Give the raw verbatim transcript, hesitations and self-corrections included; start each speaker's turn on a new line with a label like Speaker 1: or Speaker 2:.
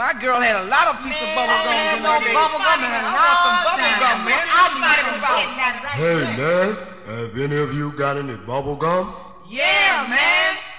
Speaker 1: My girl had a lot of pieces of bubble gum in her day.
Speaker 2: Bubble gum in
Speaker 1: I
Speaker 2: a
Speaker 1: want some
Speaker 2: long
Speaker 1: bubble
Speaker 2: time.
Speaker 1: gum, man.
Speaker 2: I'll
Speaker 1: What you
Speaker 2: be
Speaker 1: talking about?
Speaker 2: getting that right
Speaker 3: Hey,
Speaker 2: there.
Speaker 3: man, have any of you got any bubble gum?
Speaker 1: Yeah, man.